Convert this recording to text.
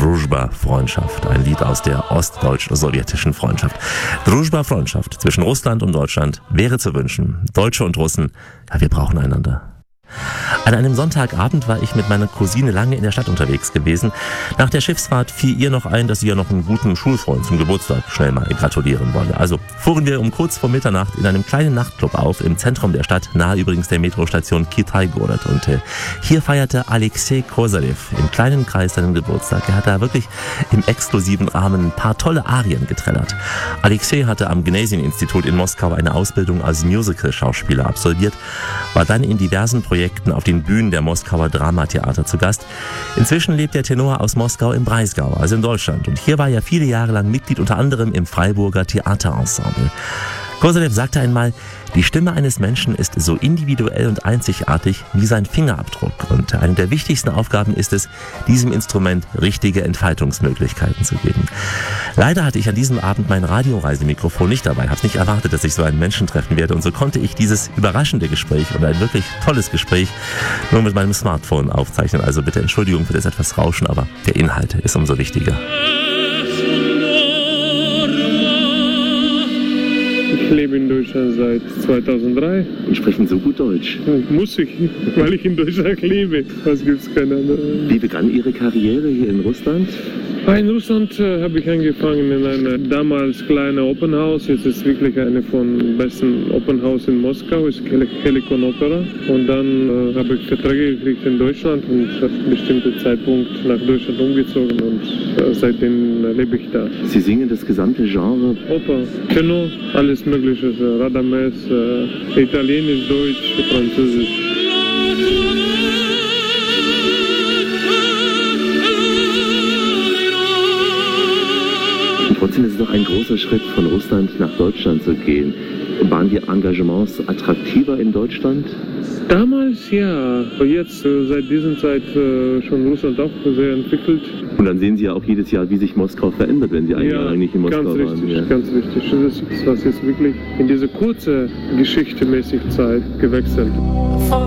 Druzhba, Freundschaft, ein Lied aus der ostdeutsch-sowjetischen Freundschaft. Druzhba, Freundschaft zwischen Russland und Deutschland wäre zu wünschen. Deutsche und Russen, ja, wir brauchen einander. An einem Sonntagabend war ich mit meiner Cousine lange in der Stadt unterwegs gewesen. Nach der Schiffsfahrt fiel ihr noch ein, dass sie ja noch einen guten Schulfreund zum Geburtstag schnell mal gratulieren wolle. Also fuhren wir um kurz vor Mitternacht in einem kleinen Nachtclub auf, im Zentrum der Stadt, nahe übrigens der Metrostation Kitai-Gorod. Und hier feierte Alexei Kosarev im kleinen Kreis seinen Geburtstag. Er hat da wirklich im exklusiven Rahmen ein paar tolle Arien getrellert. Alexei hatte am Gnesien-Institut in Moskau eine Ausbildung als Musical-Schauspieler absolviert, war dann in diversen Projekten auf den Bühnen der Moskauer Dramatheater zu Gast. Inzwischen lebt der Tenor aus Moskau im Breisgau, also in Deutschland. Und hier war er viele Jahre lang Mitglied unter anderem im Freiburger Theaterensemble. Kosarev sagte einmal, die Stimme eines Menschen ist so individuell und einzigartig wie sein Fingerabdruck. Und eine der wichtigsten Aufgaben ist es, diesem Instrument richtige Entfaltungsmöglichkeiten zu geben. Leider hatte ich an diesem Abend mein Radioreisemikrofon nicht dabei, habe es nicht erwartet, dass ich so einen Menschen treffen werde. Und so konnte ich dieses überraschende Gespräch und ein wirklich tolles Gespräch nur mit meinem Smartphone aufzeichnen. Also bitte Entschuldigung für das etwas Rauschen, aber der Inhalt ist umso wichtiger. Ich lebe in Deutschland seit 2003. Und sprechen so gut Deutsch? Muss ich, weil ich in Deutschland lebe. Was gibt's keine andere? Wie begann Ihre Karriere hier in Russland? In Russland habe ich angefangen in einem damals kleinen Open House. Jetzt ist wirklich eine von besten Open House in Moskau, ist Helikon Opera. Und dann habe ich Verträge gekriegt in Deutschland und auf einen bestimmten Zeitpunkt nach Deutschland umgezogen und seitdem lebe ich da. Sie singen das gesamte Genre? Oper, Tenor, alles Mögliche, Radames, Italienisch, Deutsch, Französisch. Trotzdem ist es doch ein großer Schritt, von Russland nach Deutschland zu gehen. Waren die Engagements attraktiver in Deutschland? Damals ja, jetzt seit dieser Zeit schon Russland auch sehr entwickelt. Und dann sehen Sie ja auch jedes Jahr, wie sich Moskau verändert, wenn Sie ein Jahr lang nicht in Moskau waren. Ja, ganz richtig. Das ist was jetzt wirklich in diese kurze Geschichte-mäßig Zeit gewechselt.